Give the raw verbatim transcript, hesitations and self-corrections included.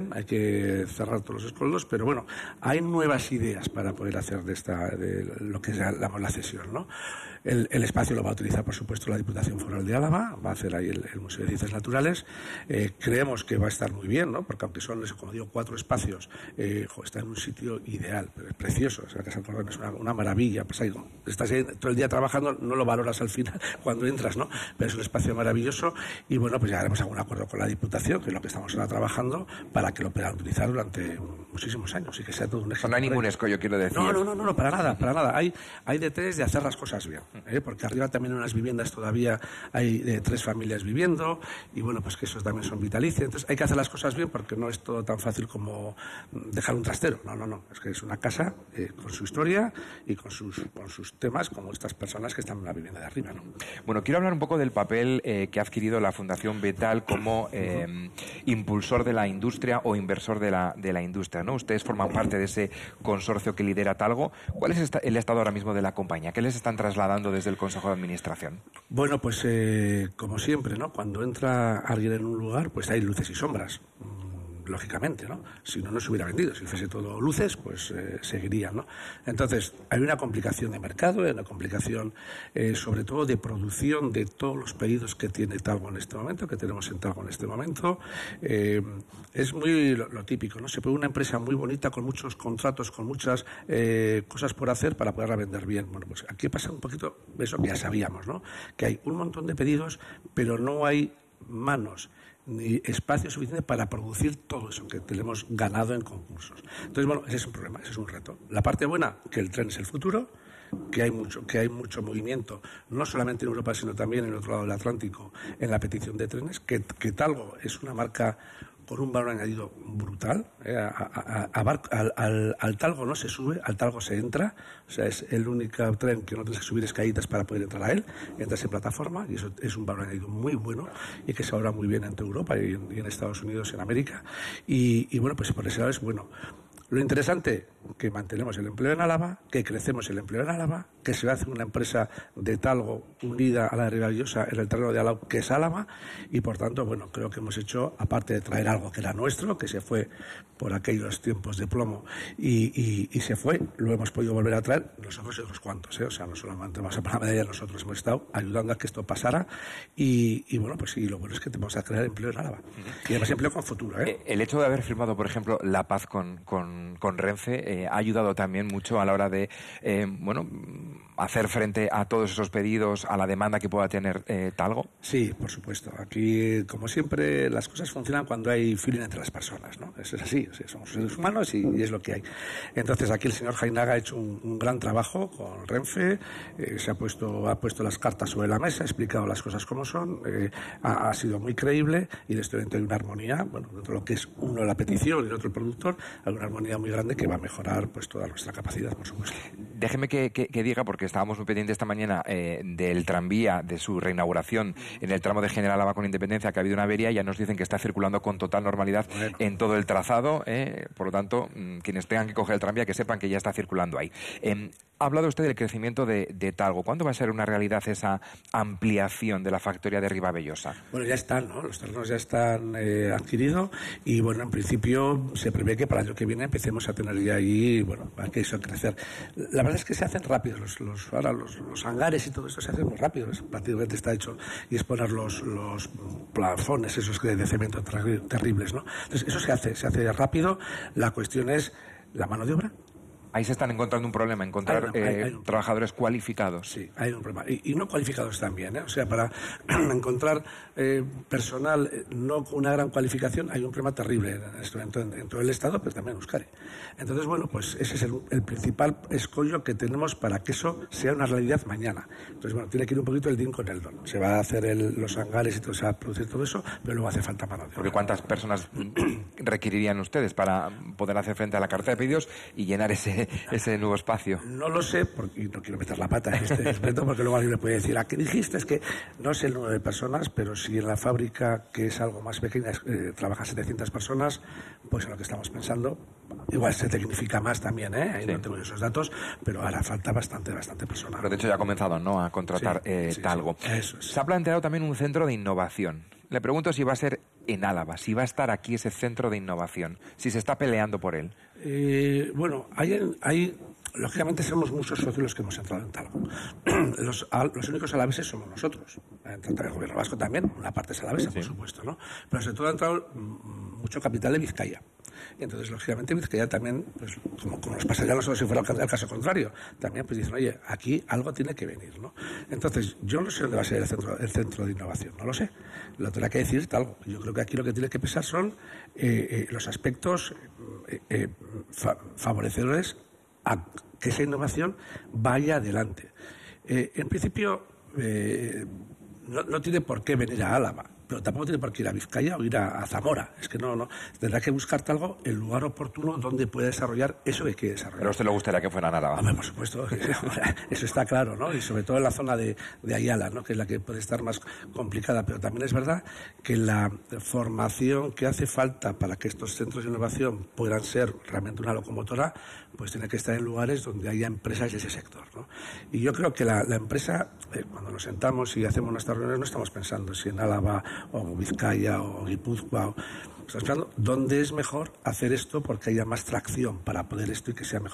bien, hay que cerrar todos los escollos, pero bueno, hay nuevas ideas para poder hacer de esta de lo que llamamos la cesión, ¿no? El, el espacio lo va a utilizar, por supuesto, la Diputación Foral de Álava, va a hacer ahí el, el Museo de Ciencias Naturales. Eh, creemos que va a estar muy bien, ¿no? Porque aunque son, como digo, cuatro espacios, eh, jo, está en un sitio ideal, es precioso. O sea, que San Cordón es una, una maravilla. Pues ahí, estás ahí todo el día trabajando, no lo valoras al final cuando entras, ¿no? Pero es un espacio maravilloso y bueno, pues ya haremos algún acuerdo con la Diputación, que es lo que estamos ahora trabajando, para que lo puedan utilizar durante muchísimos años y que sea todo un éxito. No hay ningún escollo, quiero decir. No, no, no, no, no, para nada, para nada. Hay, hay de tres de hacer las cosas bien, ¿eh? Porque arriba también en las viviendas todavía hay de tres familias viviendo y bueno, pues que esos también son vitalicios. Entonces hay que hacer las cosas bien porque no es todo tan fácil como dejar un trastero. No, no, no. Es que es una casa eh, con su historia y con sus, con sus temas, como estas personas que están en la vivienda de arriba, ¿no? Bueno, quiero hablar un poco del papel eh, que ha adquirido la Fundación Betal como eh, impulsor de la industria o inversor de la, de la industria, ¿no? Ustedes forman parte de ese consorcio que lidera Talgo. ¿Cuál es el estado ahora mismo de la compañía? ¿Qué les están trasladando desde el Consejo de Administración? Bueno, pues eh, como siempre, ¿no? Cuando entra alguien en un lugar, pues hay luces y sombras. Lógicamente, ¿no? Si no, no se hubiera vendido. Si fuese todo luces, pues eh, seguiría, ¿no? Entonces, hay una complicación de mercado, hay una complicación eh, sobre todo de producción de todos los pedidos que tiene Talgo en este momento, que tenemos en Talgo en este momento. Eh, es muy lo, lo típico, ¿no? Se pone una empresa muy bonita con muchos contratos, con muchas eh, cosas por hacer para poderla vender bien. Bueno, pues aquí pasa un poquito eso que ya sabíamos, ¿no? Que hay un montón de pedidos, pero no hay manos ni espacio suficiente para producir todo eso que tenemos ganado en concursos. Entonces, bueno, ese es un problema, ese es un reto. La parte buena, que el tren es el futuro, que hay mucho, que hay mucho movimiento, no solamente en Europa, sino también en el otro lado del Atlántico, en la petición de trenes, que, que Talgo es una marca con un valor añadido brutal. Eh, a, a, a, a, al, al, al Talgo no se sube, al Talgo se entra. O sea, es el único tren que no tienes que subir escaleritas para poder entrar a él. Entras en plataforma y eso es un valor añadido muy bueno y que se valora muy bien en toda Europa y en, y en Estados Unidos y en América. Y, y bueno, pues por ese lado es bueno. Lo interesante, que mantenemos el empleo en Álava, que crecemos el empleo en Álava, que se hace una empresa de Talgo unida a la de Ribabellosa en el terreno de Álava, que es Álava, y por tanto, bueno, creo que hemos hecho, aparte de traer algo que era nuestro, que se fue por aquellos tiempos de plomo y, y, y se fue, lo hemos podido volver a traer nosotros y otros cuantos, ¿eh? O sea, no solamente vamos a poner la medalla, nosotros hemos estado ayudando a que esto pasara y, y bueno, pues sí, lo bueno es que vamos a crear empleo en Álava. Y además empleo con futuro, ¿eh? El hecho de haber firmado, por ejemplo, la paz con, con con Renfe eh, ha ayudado también mucho a la hora de eh, bueno hacer frente a todos esos pedidos, a la demanda que pueda tener eh, Talgo. Sí, por supuesto. Aquí, como siempre, las cosas funcionan cuando hay feeling entre las personas, ¿no? Eso es así, o sea, somos seres humanos y, y es lo que hay. Entonces, aquí el señor Jainaga ha hecho un, un gran trabajo con Renfe, eh, se ha puesto ha puesto las cartas sobre la mesa, ha explicado las cosas como son, eh, ha, ha sido muy creíble y de esto dentro hay una armonía, bueno, dentro de lo que es uno la petición y el otro el productor, hay una armonía muy grande que va a mejorar pues toda nuestra capacidad, por supuesto. Déjeme que, que, que diga, porque estábamos muy pendientes esta mañana eh, del tranvía, de su reinauguración en el tramo de General Álava con Independencia, que ha habido una avería, ya nos dicen que está circulando con total normalidad bueno. en todo el trazado, eh, por lo tanto, mmm, quienes tengan que coger el tranvía, que sepan que ya está circulando ahí. Eh, ha hablado usted del crecimiento de, de Talgo. ¿Cuándo va a ser una realidad esa ampliación de la factoría de Ribabellosa? Bueno, ya están, ¿no? Los terrenos ya están eh, adquiridos y, bueno, en principio se prevé que para el año que viene empecemos a tener ya ahí, bueno, a que eso a crecer. La verdad es que se hacen rápido, los, los, ahora los, los hangares y todo esto se hacen muy rápido, prácticamente está hecho, y es poner los, los plafones esos de cemento ter terribles, ¿no? Entonces, eso se hace, se hace rápido. La cuestión es la mano de obra. Ahí se están encontrando un problema, encontrar hay, hay, hay un, trabajadores cualificados. Sí, hay un problema. Y, y no cualificados también, ¿eh? O sea, para encontrar eh, personal eh, no con una gran cualificación hay un problema terrible en, esto, en, en todo el Estado, pero también en Euskadi. Entonces, bueno, pues ese es el, el principal escollo que tenemos para que eso sea una realidad mañana. Entonces, bueno, tiene que ir un poquito el din con el don. Se va a hacer el, los hangares y todo, se va a producir todo eso, pero luego hace falta mano de obra. Porque ¿cuántas personas requerirían ustedes para poder hacer frente a la carta de pedidos y llenar ese ese nuevo espacio? No lo sé, porque no quiero meter la pata en este aspecto, porque luego alguien le puede decir, ¿a qué dijiste? Es que no sé el número de personas, pero si en la fábrica, que es algo más pequeña, eh, trabajan setecientas personas, pues en lo que estamos pensando, igual se tecnifica más también, ¿eh? Ahí sí. No tengo esos datos, pero ahora falta bastante, bastante personal. Pero de hecho ya ha comenzado, ¿no?, a contratar sí, eh, sí, Talgo. Sí, eso es. Se ha planteado también un centro de innovación. Le pregunto si va a ser en Álava, si va a estar aquí ese centro de innovación, si se está peleando por él. Eh, bueno, hay, hay, lógicamente somos muchos socios los que hemos entrado en Talgo. Los, los únicos alaveses somos nosotros. Entra el gobierno vasco también, una parte es alavesa, sí, por supuesto, ¿no? Pero sobre todo ha entrado mucho capital de Vizcaya. Y entonces, lógicamente, Vizcaya también, pues, como, como nos pasaría a nosotros si fuera el caso contrario, también pues dicen, oye, aquí algo tiene que venir, ¿no? Entonces, yo no sé dónde va a ser el centro, el centro de innovación, no lo sé. Lo tendrá que decir algo. Yo creo que aquí lo que tiene que pesar son eh, eh, los aspectos eh, eh, fa favorecedores a que esa innovación vaya adelante. Eh, en principio, eh, no, no tiene por qué venir a Álava, pero tampoco tiene por qué ir a Vizcaya o ir a, a Zamora. Es que no, no. Tendrá que buscarte algo, el lugar oportuno donde pueda desarrollar eso que quiere desarrollar. Pero a usted le gustaría que fuera en Álava. Hombre, por supuesto, eso está claro, ¿no? Y sobre todo en la zona de, de Ayala, ¿no? Que es la que puede estar más complicada. Pero también es verdad que la formación que hace falta para que estos centros de innovación puedan ser realmente una locomotora, pues tiene que estar en lugares donde haya empresas de ese sector, ¿no? Y yo creo que la, la empresa, eh, cuando nos sentamos y hacemos nuestras reuniones, no estamos pensando si en Álava o Vizcaya o Guipúzcoa, o, estamos pensando dónde es mejor hacer esto porque haya más tracción para poder esto y que sea mejor.